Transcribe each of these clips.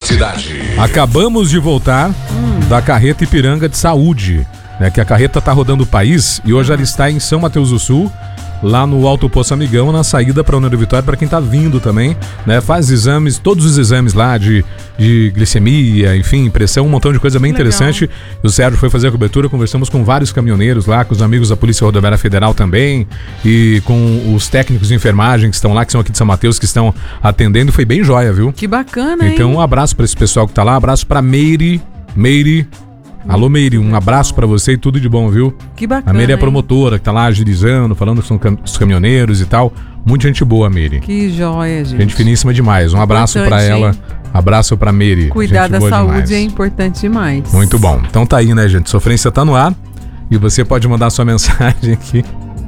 cidade. Acabamos de voltar da carreta Ipiranga de Saúde, né? Que a carreta tá rodando o país e hoje ela está em São Mateus do Sul, lá no Alto Poço Amigão, na saída para União da Vitória, para quem tá vindo também, né? Faz exames, todos os exames lá de glicemia, enfim, pressão, um montão de coisa bem interessante. O Sérgio foi fazer a cobertura, conversamos com vários caminhoneiros lá, com os amigos da Polícia Rodoviária Federal também, e com os técnicos de enfermagem que estão lá, que são aqui de São Mateus, que estão atendendo. Foi bem joia, viu? Que bacana, hein? Então um abraço para esse pessoal que tá lá, um abraço pra Meire. Alô, Meire, um abraço pra você e tudo de bom, viu? Que bacana. A Meire é a promotora, que tá lá agilizando, falando com os caminhoneiros e tal. Muita gente boa, Meire. Que joia, gente. Gente finíssima demais. Um abraço pra ela. Hein? Abraço pra Meire. Cuidar gente da boa saúde demais. é importante demais. Muito bom. Então tá aí, né, gente? Sofrência tá no ar. E você pode mandar sua mensagem aqui.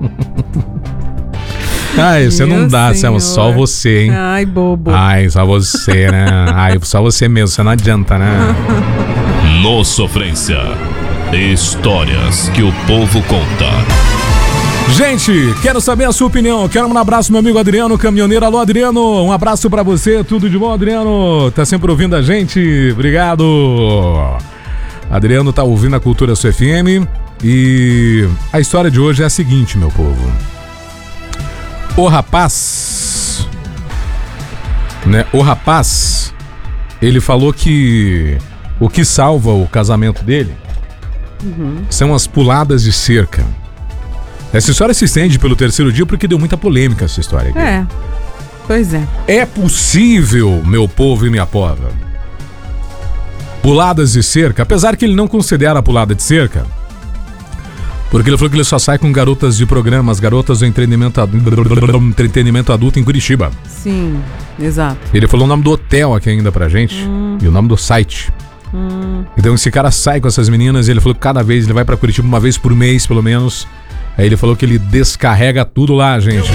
Ai, você não dá, Selma. Só você, hein? Ai, bobo. Ai, só você, né? Ai, só você mesmo. Você não adianta, né? No Sofrência, histórias que o povo conta. Gente, quero saber a sua opinião. Quero um abraço, meu amigo Adriano, caminhoneiro. Alô, Adriano, um abraço pra você. Tudo de bom, Adriano? Tá sempre ouvindo a gente? Obrigado. Adriano tá ouvindo a Cultura SUFM. E a história de hoje é a seguinte, meu povo. O rapaz, né? Ele falou que o que salva o casamento dele são as puladas de cerca. Essa história se estende pelo terceiro dia porque deu muita polêmica essa história aqui. É, pois é. É possível, meu povo e minha pova, puladas de cerca, apesar que ele não considera a pulada de cerca, porque ele falou que ele só sai com garotas de programas, garotas do entretenimento adulto em Curitiba. Sim, exato. Ele falou o nome do hotel aqui ainda pra gente e o nome do site. Então esse cara sai com essas meninas e ele falou que cada vez ele vai pra Curitiba uma vez por mês, pelo menos. Aí ele falou que ele descarrega tudo lá, gente.